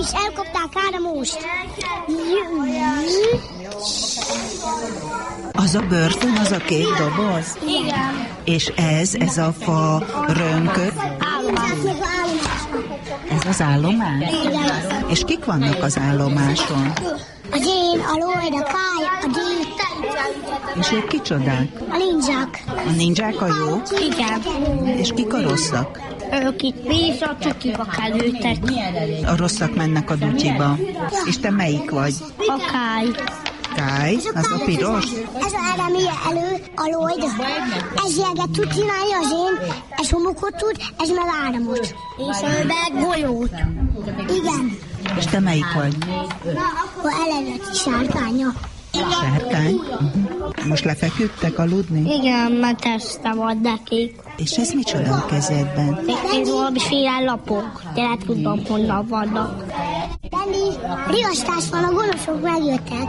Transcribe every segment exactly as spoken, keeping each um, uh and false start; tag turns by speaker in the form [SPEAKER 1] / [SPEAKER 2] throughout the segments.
[SPEAKER 1] és elkapták Ádamost.
[SPEAKER 2] Az a börtön, az a kék doboz?
[SPEAKER 1] Igen.
[SPEAKER 2] És ez, ez a fa rönköt?
[SPEAKER 1] Állomás.
[SPEAKER 2] Ez az állomás?
[SPEAKER 1] Igen.
[SPEAKER 2] És kik vannak az állomáson?
[SPEAKER 1] Az én, a Lloyd, a Kai, a Dee.
[SPEAKER 2] És ők kicsodák?
[SPEAKER 1] A ninják.
[SPEAKER 2] A ninják a jók?
[SPEAKER 1] Igen.
[SPEAKER 2] És kik a rosszak?
[SPEAKER 1] Ők itt víz, a csukiba kell őtek.
[SPEAKER 2] A rosszak mennek a dutyiba. És te melyik vagy?
[SPEAKER 1] A Kai.
[SPEAKER 2] Káj, az a piros?
[SPEAKER 1] Ez a Ádám ilyen elő, a Lloyd. Ez ilyeget tud csinálni az én, ez homokot tud, ez meg Ádámot. És ő meg golyót. Igen.
[SPEAKER 2] És te melyik vagy?
[SPEAKER 1] A eredeti sárkánya.
[SPEAKER 2] Sárkány? Uh-huh. Most lefeküdtek aludni?
[SPEAKER 1] Igen, mert testem ad nekik.
[SPEAKER 2] És ez micsoda a kezedben?
[SPEAKER 1] Ez valamiféle lapok, de nem tudom, honnan vannak. Lenni, riasztás van, a gonoszok megjöttek.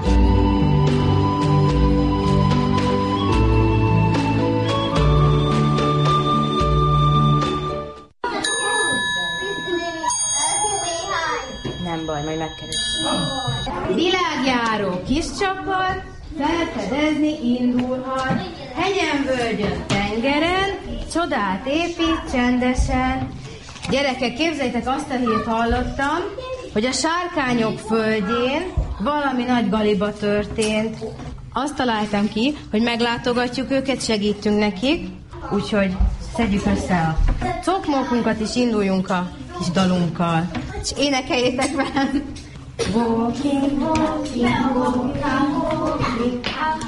[SPEAKER 3] Nem baj, majd megkeressük. Világjáró kis csapat, felfedezni indulhat, hegyen, völgyön, tengeren, csodát épít csendesen. Gyerekek, képzeljétek, azt a hírt hallottam, hogy a sárkányok földjén valami nagy galiba történt. Azt találtam ki, hogy meglátogatjuk őket, segítünk nekik, úgyhogy szedjük össze a cokmókunkat és induljunk a kis dalunkkal. És énekeljétek velem! Walking, walking, walking, walking,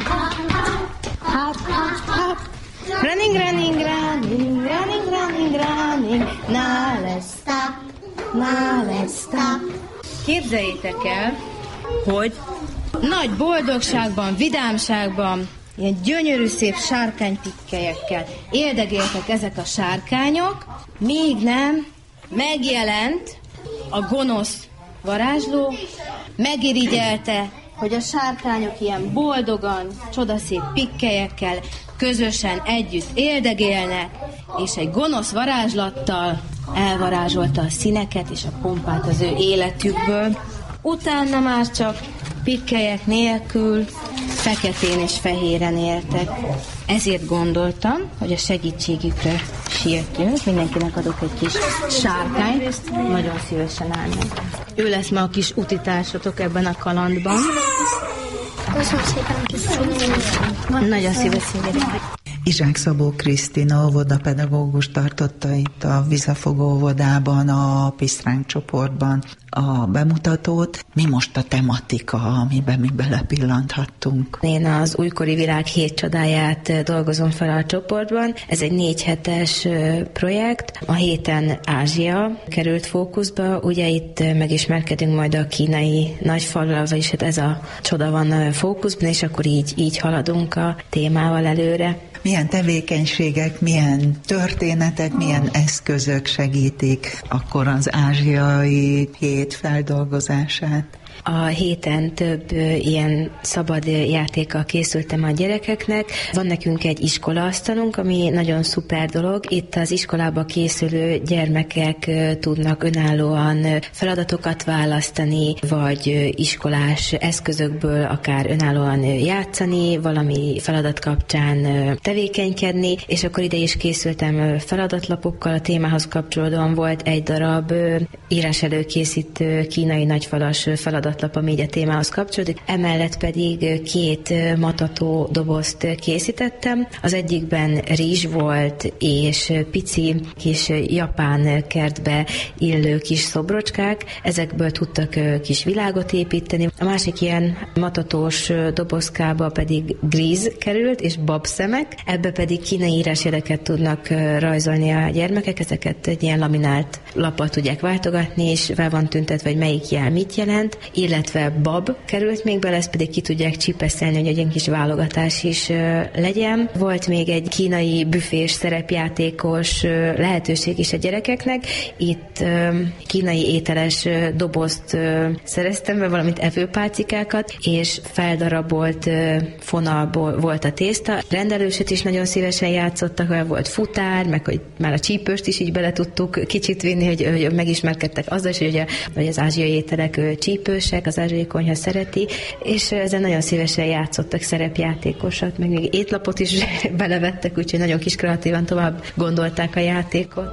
[SPEAKER 3] hop, hop, hop. Running, running, running, running, running, running, now let's stop, now let's stop. Képzeljétek el, hogy nagy boldogságban, vidámságban, ilyen gyönyörű szép sárkánypikkelyekkel éldegéltek ezek a sárkányok, míg nem megjelent a gonosz varázsló, megirigyelte, hogy a sárkányok ilyen boldogan, csodaszép pikkelyekkel közösen együtt éldegélnek, és egy gonosz varázslattal elvarázsolta a színeket és a pompát az ő életükből. Utána már csak pikkelyek nélkül, feketén és fehéren éltek. Ezért gondoltam, hogy a segítségükre sietünk. Mindenkinek adok egy kis sárkányt, nagyon szívesen állnak. Ő lesz ma a kis utitársatok ebben a kalandban.
[SPEAKER 1] Köszönöm szépen, kis
[SPEAKER 3] Nagyon szívesen gyerek.
[SPEAKER 2] Izsák Szabó Krisztina óvodapedagógus tartotta itt a Visszafogó óvodában, a Pisztránk csoportban a bemutatót. Mi most a tematika, amiben mi belepillanthattunk?
[SPEAKER 3] Én az újkori világ hét csodáját dolgozom fel a csoportban. Ez egy négy hetes projekt. A héten Ázsia került fókuszba. Ugye itt megismerkedünk majd a kínai nagyfallal, vagyis hát ez a csoda van fókuszban, és akkor így, így haladunk a témával előre.
[SPEAKER 2] Milyen tevékenységek, milyen történetek, milyen eszközök segítik akkor az ázsiai hét feldolgozását?
[SPEAKER 3] A héten több ilyen szabad játékkal készültem a gyerekeknek. Van nekünk egy iskolaasztalunk, ami nagyon szuper dolog. Itt az iskolába készülő gyermekek tudnak önállóan feladatokat választani, vagy iskolás eszközökből akár önállóan játszani, valami feladat kapcsán tevékenykedni, és akkor ide is készültem feladatlapokkal. A témához kapcsolódóan volt egy darab írás előkészítő kínai nagyfalas feladat, ami így a témához kapcsolódik. Emellett pedig két matató dobozt készítettem. Az egyikben rizs volt, és pici kis japán kertbe illő kis szobrocskák. Ezekből tudtak kis világot építeni. A másik ilyen matatós dobozkába pedig gríz került, és babszemek. Ebbe pedig kínai írásjeleket tudnak rajzolni a gyermekek. Ezeket egy ilyen laminált lappal tudják váltogatni, és fel van tüntetve, hogy melyik jel mit jelent, illetve bab került még bele, ezt pedig ki tudják csipeszelni, hogy egy kis válogatás is legyen. Volt még egy kínai büfés szerepjátékos lehetőség is a gyerekeknek. Itt kínai ételes dobozt szereztem be, valamint evőpálcikákat, és feldarabolt fonalból volt a tészta. Rendelőset is nagyon szívesen játszottak, volt futár, meg hogy már a csípőst is így bele tudtuk kicsit vinni, látni, hogy, hogy megismerkedtek azzal is, hogy, ugye, hogy az ázsiai ételek csípősek, az ázsiai konyha szereti, és ezen nagyon szívesen játszottak szerepjátékosat, meg még étlapot is belevettek, úgyhogy nagyon kis kreatívan tovább gondolták a játékot.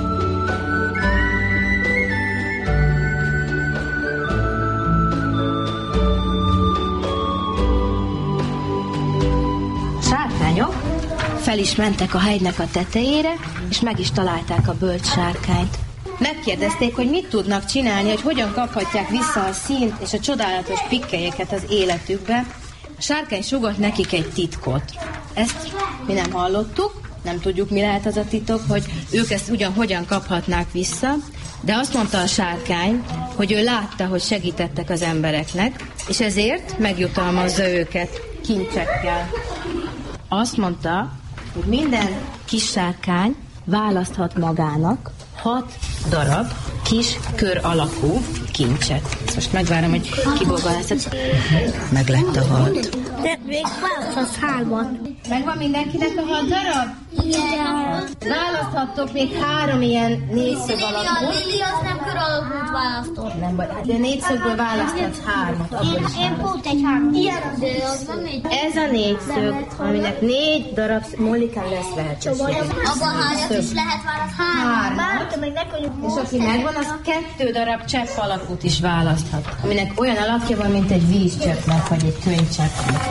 [SPEAKER 3] Sárkányok fel is mentek a hegynek a tetejére, és meg is találták a bölcs sárkányt. Megkérdezték, hogy mit tudnak csinálni, hogy hogyan kaphatják vissza a színt és a csodálatos pikkelyeket az életükbe. A sárkány sugott nekik egy titkot. Ezt mi nem hallottuk, nem tudjuk, mi lehet az a titok, hogy ők ezt ugyan hogyan kaphatnák vissza, de azt mondta a sárkány, hogy ő látta, hogy segítettek az embereknek, és ezért megjutalmazza őket kincsekkel. Azt mondta, hogy minden kis sárkány választhat magának hat darab kis kör alakú kincset. Ezt most megvárom, hogy kibolgalászat.
[SPEAKER 2] Meg lett a hat.
[SPEAKER 1] De még választhatsz hármat.
[SPEAKER 3] Megvan mindenkinek a hat darab?
[SPEAKER 1] Igen.
[SPEAKER 3] Választhattok még három ilyen négyszög alakút.
[SPEAKER 1] Lili az nem kör alakút választott.
[SPEAKER 3] Nem baj, de négyszögből választhatsz hármat.
[SPEAKER 1] Én, én pont egy hármat. Igen, de az nem négy.
[SPEAKER 3] Ez a négyszög, aminek négy darab Mollikán lesz lehetőség.
[SPEAKER 1] Abban hármat is lehet választani.
[SPEAKER 3] Hármat. És aki megvan, az kettő darab csepp alakút is választhat, aminek olyan alakja van, mint egy vízcseppnek, vagy egy könycseppnek.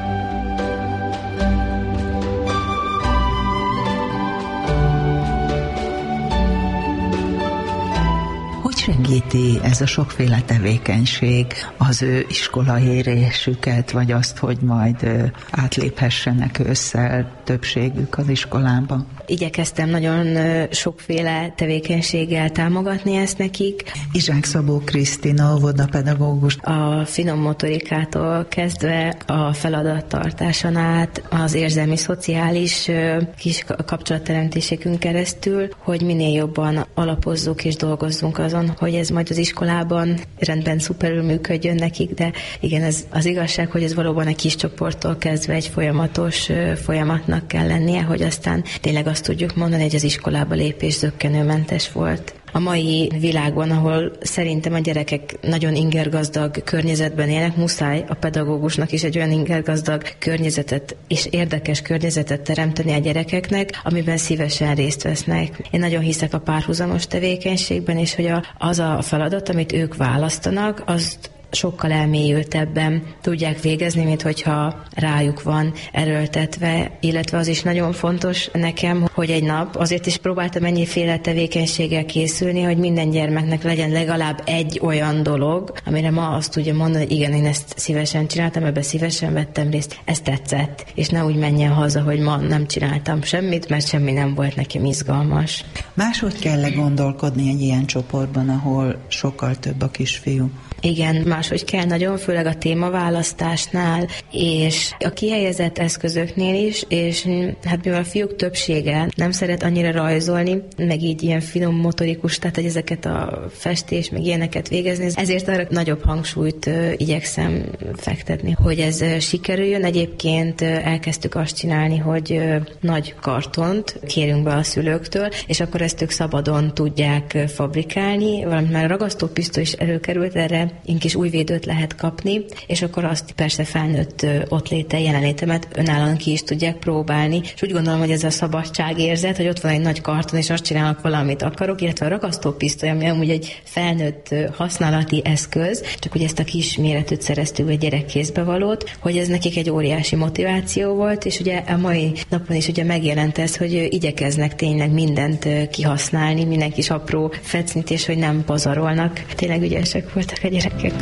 [SPEAKER 2] Hogy segíti ez a sokféle tevékenység az ő iskolaérésüket, vagy azt, hogy majd átléphessenek ősszel többségük az iskolába?
[SPEAKER 3] Igyekeztem nagyon sokféle tevékenységgel támogatni ezt nekik.
[SPEAKER 2] Izsák Szabó Krisztina, óvodapedagógus.
[SPEAKER 3] A finom motorikától kezdve a feladattartáson át, az érzelmi, szociális kis kapcsolatteremtéseken keresztül, hogy minél jobban alapozzuk és dolgozzunk azon, hogy ez majd az iskolában rendben szuperül működjön nekik, de igen, ez az igazság, hogy ez valóban egy kis csoporttól kezdve egy folyamatos folyamatnak kell lennie, hogy aztán tényleg azt tudjuk mondani, hogy az iskolába lépés zökkenőmentes volt. A mai világban, ahol szerintem a gyerekek nagyon ingergazdag környezetben élnek, muszáj a pedagógusnak is egy olyan ingergazdag környezetet és érdekes környezetet teremteni a gyerekeknek, amiben szívesen részt vesznek. Én nagyon hiszek a párhuzamos tevékenységben, és hogy a, az a feladat, amit ők választanak, azt sokkal elmélyültebben tudják végezni, mint hogyha rájuk van erőltetve, illetve az is nagyon fontos nekem, hogy egy nap azért is próbáltam ennyiféle tevékenységgel készülni, hogy minden gyermeknek legyen legalább egy olyan dolog, amire ma azt tudja mondani, hogy igen, én ezt szívesen csináltam, ebbe szívesen vettem részt, ez tetszett, és ne úgy menjen haza, hogy ma nem csináltam semmit, mert semmi nem volt nekem izgalmas.
[SPEAKER 2] Máshogy kell gondolkodni egy ilyen csoportban, ahol sokkal több a kisfiú?
[SPEAKER 3] Igen, máshogy kell nagyon, főleg a témaválasztásnál, és a kihelyezett eszközöknél is, és hát mivel a fiúk többsége nem szeret annyira rajzolni, meg így ilyen finom motorikus, tehát hogy ezeket a festés, meg ilyeneket végezni, ezért arra nagyobb hangsúlyt igyekszem fektetni, hogy ez sikerüljön. Egyébként elkezdtük azt csinálni, hogy nagy kartont kérünk be a szülőktől, és akkor ezt ők szabadon tudják fabrikálni, valamint már a ragasztópisztoly is előkerült, erre ilyen kis új védőt lehet kapni, és akkor azt persze felnőtt ott léte jelenlétemet önállóan ki is tudják próbálni, és úgy gondolom, hogy ez a szabadságérzet, hogy ott van egy nagy karton, és azt csinálok valamit akarok, illetve a ragasztópisztoly, ami amúgy egy felnőtt használati eszköz, csak ugye ezt a kis méretűt szereztük egy gyerekkézbe valót, hogy ez nekik egy óriási motiváció volt, és ugye a mai napon is ugye megjelent ez, hogy igyekeznek tényleg mindent kihasználni, minden kis apró fecnit, és hogy nem pazarolnak. Tényleg ügyesek voltak a gyerekek.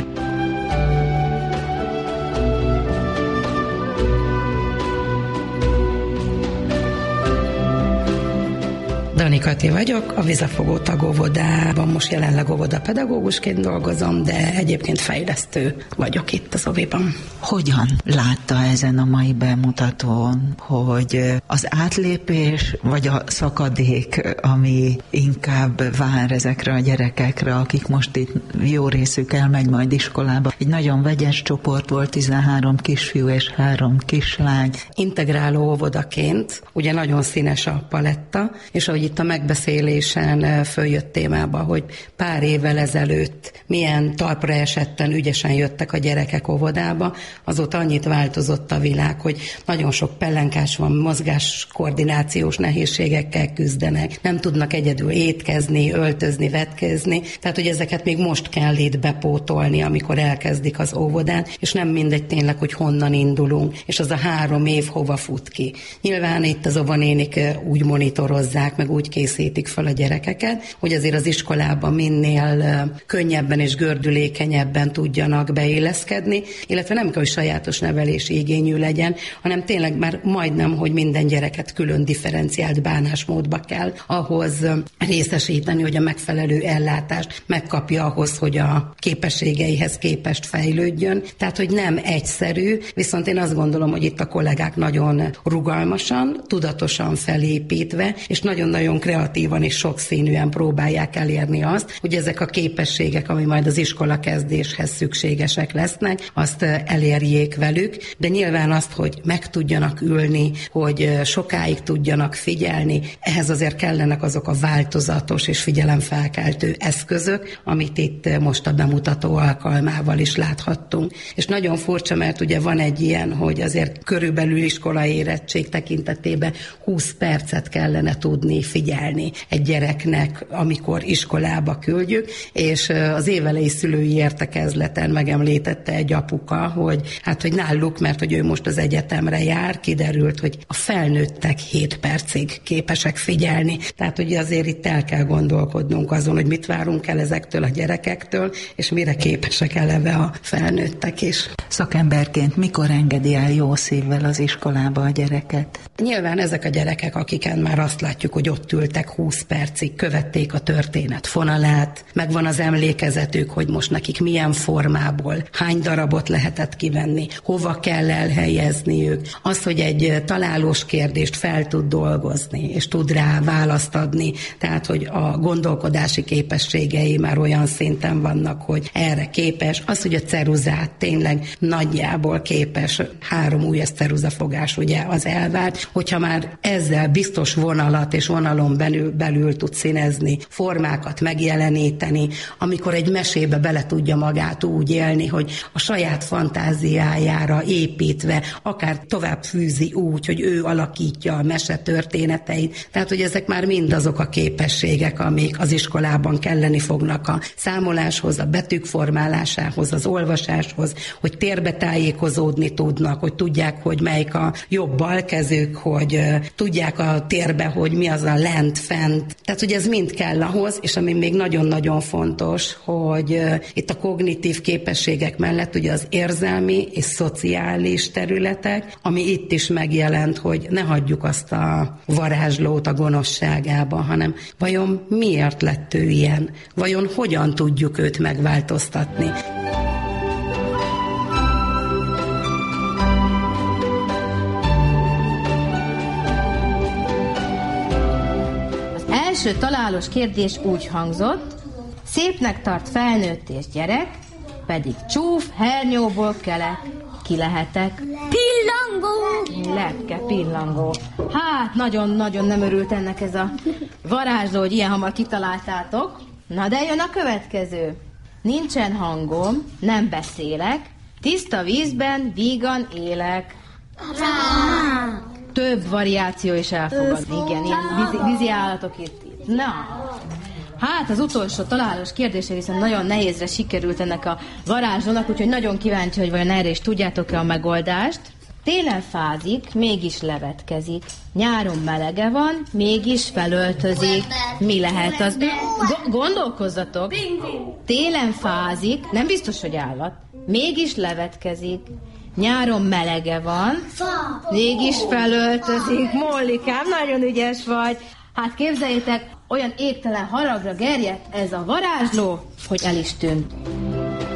[SPEAKER 4] Dani Kati vagyok, a Vizafogó tagóvodában most jelenleg óvodapedagógusként dolgozom, de egyébként fejlesztő vagyok itt az óviban.
[SPEAKER 2] Hogyan látta ezen a mai bemutatón, hogy az átlépés vagy a szakadék, ami inkább vár ezekre a gyerekekre, akik most itt jó részük elmegy majd iskolába. Egy nagyon vegyes csoport volt, tizenhárom kisfiú és három kislány.
[SPEAKER 4] Integráló óvodaként, ugye nagyon színes a paletta, és ahogy itt a megbeszélésen följött témába, hogy pár évvel ezelőtt milyen talpra esetten ügyesen jöttek a gyerekek óvodába, azóta annyit változott a világ, hogy nagyon sok pellenkás van, mozgás koordinációs nehézségekkel küzdenek, nem tudnak egyedül étkezni, öltözni, vetkezni, tehát hogy ezeket még most kell itt bepótolni, amikor elkezdik az óvodát, és nem mindegy tényleg, hogy honnan indulunk, és az a három év hova fut ki. Nyilván itt az óvonénik úgy monitorozzák, meg úgy készítik fel a gyerekeket, hogy azért az iskolában minél könnyebben és gördülékenyebben tudjanak beilleszkedni, illetve nem kell, hogy sajátos nevelési igényű legyen, hanem tényleg már majdnem, hogy minden gyereket külön differenciált bánásmódba kell ahhoz részesíteni, hogy a megfelelő ellátást megkapja ahhoz, hogy a képességeihez képest fejlődjön. Tehát, hogy nem egyszerű, viszont én azt gondolom, hogy itt a kollégák nagyon rugalmasan, tudatosan felépítve, és nagyon-nagyon kreatívan és sokszínűen próbálják elérni azt, hogy ezek a képességek, ami majd az iskola kezdéshez szükségesek lesznek, azt elérjék velük, de nyilván azt, hogy meg tudjanak ülni, hogy sokáig tudjanak figyelni, ehhez azért kellenek azok a változatos és figyelemfelkeltő eszközök, amit itt most a bemutató alkalmával is láthattunk. És nagyon furcsa, mert ugye van egy ilyen, hogy azért körülbelül iskolai érettség tekintetében húsz percet kellene tudni figyelni egy gyereknek, amikor iskolába küldjük, és az évelei szülői értekezleten megemlítette egy apuka, hogy hát, hogy náluk, mert hogy ő most az egyetemre jár, kiderült, hogy a felnőttek hét percig képesek figyelni. Tehát, hogy azért itt el kell gondolkodnunk azon, hogy mit várunk el ezektől a gyerekektől, és mire képesek eleve a felnőttek is.
[SPEAKER 2] Szakemberként mikor engedi el jó szívvel az iskolába a gyereket?
[SPEAKER 4] Nyilván ezek a gyerekek, akiken már azt látjuk, hogy ott ültek húsz percig, követték a történet fonalát, megvan az emlékezetük, hogy most nekik milyen formából, hány darabot lehetett kivenni, hova kell elhelyezniük. Az, hogy egy találós kérdést fel tud dolgozni, és tud rá választ adni, tehát, hogy a gondolkodási képességei már olyan szinten vannak, hogy erre képes. Az, hogy a ceruzát tényleg nagyjából képes, három ujjas ceruzafogás ugye az elvárt, hogyha már ezzel biztos vonalat és vonalon belül, belül tud színezni, formákat megjeleníteni, amikor egy mesébe bele tudja magát úgy élni, hogy a saját fantáziájára építve, akár tovább fűzi úgy, hogy ő alakítja a mese történeteit. Tehát, hogy ezek már mind azok a képességek, amik az iskolában kelleni fognak a számoláshoz, a betűk formálásához, az olvasáshoz, hogy térbe tájékozódni tudnak, hogy tudják, hogy melyik a jobb-bal kezük, hogy tudják a térbe, hogy mi az a lent, fent. Tehát, hogy ez mind kell ahhoz, és ami még nagyon-nagyon fontos, hogy itt a kognitív képességek mellett ugye az érzelmi és szociális területek, ami itt is megjelent, hogy ne hagyjuk azt a varázslót a gonoszságába, hanem vajon miért lett ő ilyen? Vajon hogyan tudjuk őt megváltoztatni?
[SPEAKER 3] Az első találós kérdés úgy hangzott: szépnek tart felnőtt és gyerek, pedig csúf hernyóból kelek. Ki lehetek?
[SPEAKER 1] Pillangó!
[SPEAKER 3] Lepke, pillangó. Hát, nagyon-nagyon nem örült ennek ez a varázsló, hogy ilyen hamar kitaláltátok. Na de jön a következő. Nincsen hangom, nem beszélek, tiszta vízben vígan élek. Rá. Több variáció is elfogad. Igen, ilyen vízi, vízi állatok itt. Na, hát az utolsó találós kérdése viszont nagyon nehézre sikerült ennek a varázslónak, úgyhogy nagyon kíváncsi, hogy vajon erre is tudjátok-e a megoldást. Télen fázik, mégis levetkezik. Nyáron melege van, mégis felöltözik. Mi lehet az? Go- gondolkozzatok. Télen fázik, nem biztos, hogy állat. Mégis levetkezik. Nyáron melege van, mégis felöltözik. Mollikám, nagyon ügyes vagy. Hát képzeljétek, olyan égtelen haragra gerjedt ez a varázsló, hogy el is tűnt.